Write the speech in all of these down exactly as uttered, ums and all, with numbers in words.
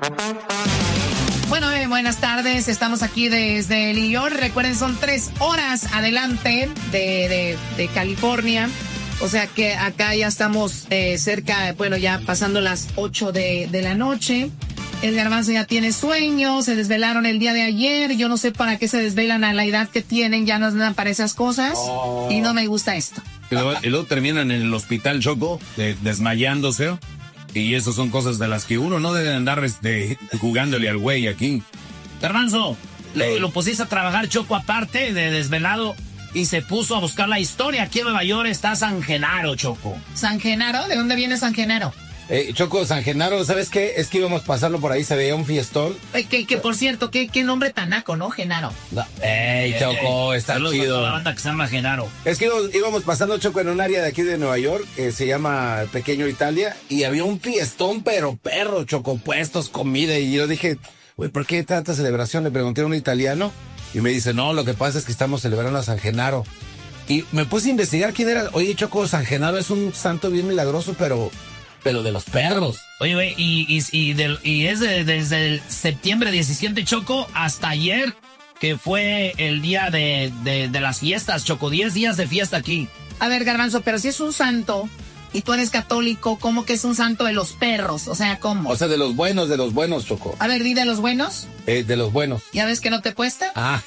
Bueno, eh, buenas tardes, estamos aquí desde New York. Recuerden, son tres horas adelante de, de, de California. O sea que acá ya estamos eh, cerca, bueno, ya pasando las ocho de, de la noche. El Garbanzo ya tiene sueño, se desvelaron el día de ayer. Yo no sé para qué se desvelan a la edad que tienen, ya no dan para esas cosas. Oh. Y no me gusta esto. Y luego, y luego terminan en el hospital, Choco, de, desmayándose. Y eso son cosas de las que uno no debe andar este, jugándole al güey aquí. Garbanzo, lo, lo pusiste a trabajar, Choco, aparte de desvelado. Y se puso a buscar la historia. Aquí en Nueva York está San Genaro, Choco. ¿San Genaro? ¿De dónde viene San Genaro? Eh, Choco, San Genaro, ¿sabes qué? Es que íbamos pasando por ahí, se veía un fiestón. Eh, que, que por cierto, ¿qué, qué nombre tan naco, ¿no? Genaro. No. Ey, Choco, está Saludos chido. a la banda que se llama Genaro. Es que íbamos, íbamos pasando, Choco, en un área de aquí de Nueva York, que se llama Pequeño Italia, y había un fiestón, pero perro, Choco, puestos, comida, y yo dije, güey, ¿por qué tanta celebración? Le pregunté a un italiano, y me dice, no, lo que pasa es que estamos celebrando a San Genaro. Y me puse a investigar quién era. Oye, Choco, San Genaro es un santo bien milagroso, pero... pero de los perros. Oye, güey, y, y, y, del, y es de, desde el septiembre diecisiete, Choco, hasta ayer, que fue el día de, de, de las fiestas, Choco, diez días de fiesta aquí. A ver, Garbanzo, pero si es un santo y tú eres católico, ¿cómo que es un santo de los perros? O sea, ¿cómo? O sea, de los buenos, de los buenos, Choco. A ver, di de los buenos. Eh, de los buenos. ¿Ya ves que no te cuesta? Ah,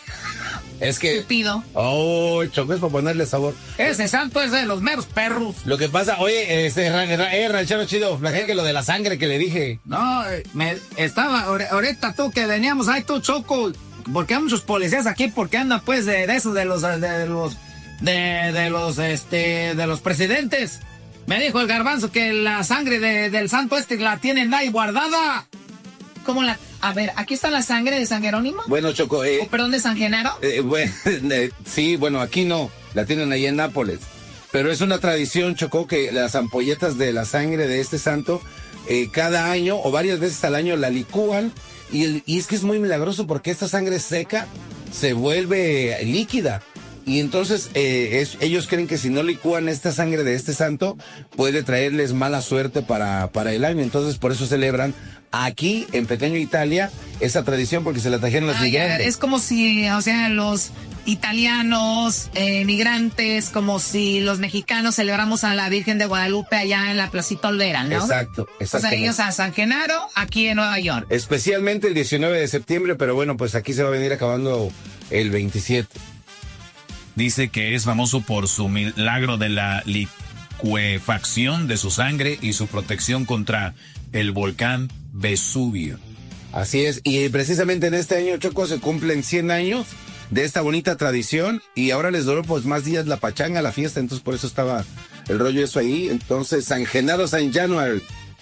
es que... Te pido. Oh, Choco, es para ponerle sabor. Ese santo es de los meros perros. Lo que pasa, oye, este, eh, ranchero chido, la gente que lo de la sangre que le dije. No, me estaba, ahorita tú que veníamos, ahí tú, Choco, porque hay muchos policías aquí, porque andan pues de, de esos, de los, de los, de, de los, este, de los presidentes. Me dijo el Garbanzo que la sangre de, del santo este la tienen ahí guardada. ¿Cómo la...? A ver, ¿aquí está la sangre de San Jerónimo? Bueno, Choco, eh... ¿O perdón, de San Genaro? Eh, bueno, eh, sí, bueno, aquí no, la tienen ahí en Nápoles. Pero es una tradición, Choco, que las ampolletas de la sangre de este santo, eh, cada año o varias veces al año la licúan. Y, el, y es que es muy milagroso porque esta sangre seca se vuelve líquida. Y entonces eh, es, ellos creen que si no licúan esta sangre de este santo, puede traerles mala suerte para, para el año. Entonces por eso celebran aquí en Pequeño Italia esa tradición, porque se la trajeron los Ay, migrantes. Es como si, o sea, los italianos, eh, migrantes, como si los mexicanos celebramos a la Virgen de Guadalupe allá en la Placita Olvera, ¿no? Exacto, exacto. O sea, ellos a San Genaro aquí en Nueva York. Especialmente el diecinueve de septiembre, pero bueno, pues aquí se va a venir acabando el veintisiete. Dice que es famoso por su milagro de la licuefacción de su sangre y su protección contra el volcán Vesubio. Así es, y precisamente en este año, Choco, se cumplen cien años de esta bonita tradición, y ahora les duró pues más días la pachanga, la fiesta, entonces por eso estaba el rollo eso ahí. Entonces, San Genaro, San January.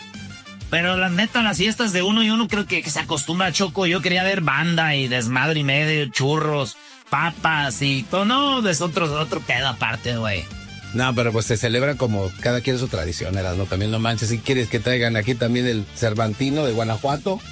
Pero la neta, las fiestas de uno y uno creo que, que se acostumbra, Choco. Yo quería ver banda y desmadre y medio, churros, papas y todo. No, es otro, otro pedo aparte, güey. No, pero pues se celebra como cada quien su tradición, ¿no? También no manches, si quieres que traigan aquí también el Cervantino de Guanajuato.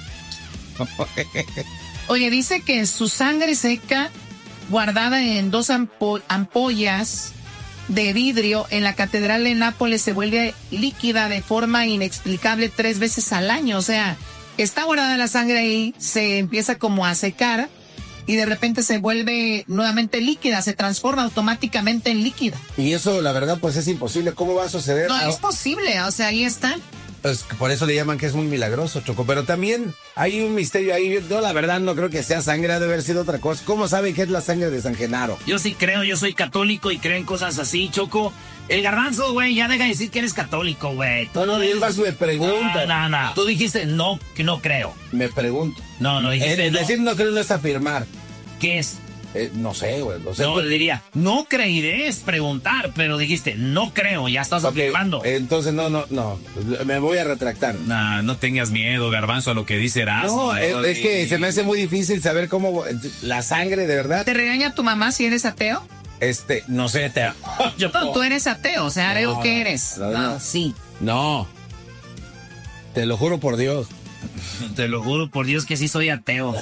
Oye, dice que su sangre seca, guardada en dos ampo- ampollas de vidrio en la Catedral de Nápoles, se vuelve líquida de forma inexplicable tres veces al año. O sea, está guardada la sangre ahí, se empieza como a secar y de repente se vuelve nuevamente líquida, se transforma automáticamente en líquida. Y eso, la verdad, pues es imposible. ¿Cómo va a suceder? No, es posible, o sea, ahí está. Pues por eso le llaman que es muy milagroso, Choco. Pero también hay un misterio ahí. Yo la verdad no creo que sea sangre, ha de haber sido otra cosa. ¿Cómo saben que es la sangre de San Genaro? Yo sí creo, yo soy católico y creo en cosas así, Choco. El Garbanzo, güey, ya deja de decir que eres católico, güey. No, no, digas, me pregunta. No, no, no. Tú dijiste no, que no creo. Me pregunto. No, no dijiste eh, no. Decir no creo no es afirmar. ¿Qué es? Eh, no sé, güey. No, sé, no pues, le diría, no creeré es preguntar, pero dijiste, no creo, ya estás okay, afirmando. Entonces, no, no, no. Me voy a retractar. Nah, no tengas miedo, Garbanzo, a lo que dice Erasmo. No, es, es que se me hace muy difícil saber cómo la sangre de verdad. ¿Te regaña tu mamá si eres ateo? Este, no sé, te... No, tú eres ateo, o sea, no, ¿qué eres? No, no, no, sí. No. Te lo juro por Dios. Te lo juro por Dios que sí soy ateo.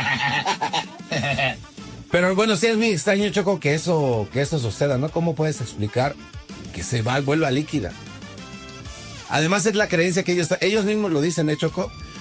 Pero bueno, sí es muy extraño, Choco, que eso, que eso suceda, ¿no? ¿Cómo puedes explicar que se va, vuelva líquida? Además es la creencia que ellos, ellos mismos lo dicen, ¿eh, Choco?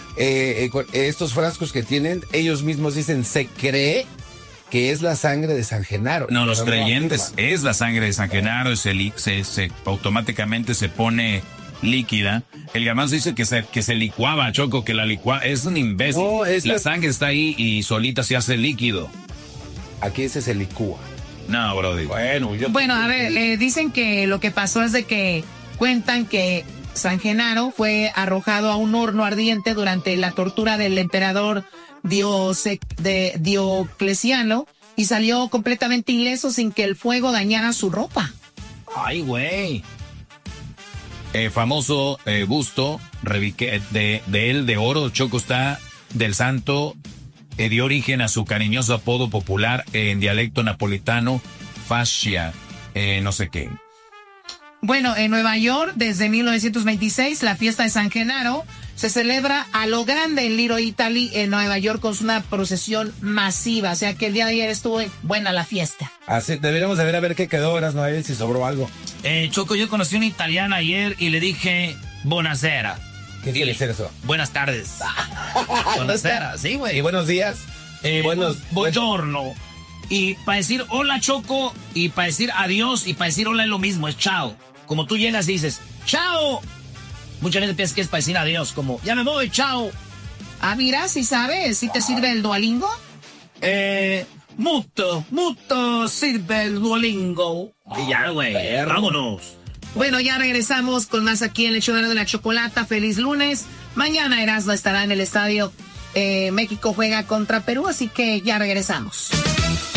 eh, eh, estos frascos que tienen, ellos mismos dicen, se cree que es la sangre de San Genaro. No, los Pero creyentes, no, es la sangre de San Genaro, se, li- se, se automáticamente se pone líquida. El Garbanzo dice que se, que se licuaba, Choco, que la licua, es un imbécil. No, es la que- sangre está ahí y solita se hace líquido. Aquí ese se licúa. No, brody. Bueno, yo... Bueno, a ver, eh, dicen que lo que pasó es de que cuentan que San Genaro fue arrojado a un horno ardiente durante la tortura del emperador Diose- de Diocleciano y salió completamente ileso sin que el fuego dañara su ropa. Ay, güey. Eh, famoso eh, busto revique- de, de él de oro, Choco, está del santo, eh, dio origen a su cariñoso apodo popular en dialecto napolitano, fascia, eh, no sé qué. Bueno, en Nueva York, desde mil novecientos veintiséis, la fiesta de San Genaro se celebra a lo grande en Little Italy, en Nueva York, con una procesión masiva. O sea que el día de ayer estuvo buena la fiesta. Así, deberíamos de ver a ver qué quedó, horas, no hay si sobró algo. Eh, Choco, yo conocí a una italiana ayer y le dije, buonasera. ¿Qué quiere decir eso? Buenas tardes. Buonasera, sí, Y güey. buenos días. Eh, buenos... buongiorno. Y para decir hola, Choco, y para decir adiós, y para decir hola es lo mismo, es chao. Como tú llegas y dices, chao. Mucha gente piensa que es para decir adiós, como, ya me voy, chao. Ah, mira, si sabes, si te sirve el Duolingo. Eh, mucho, mucho sirve el Duolingo. Y ya, güey, vámonos. Bueno, ya regresamos con más aquí en el show de la chocolata. Feliz lunes. Mañana Erasmo estará en el estadio. Eh, México juega contra Perú, así que ya regresamos.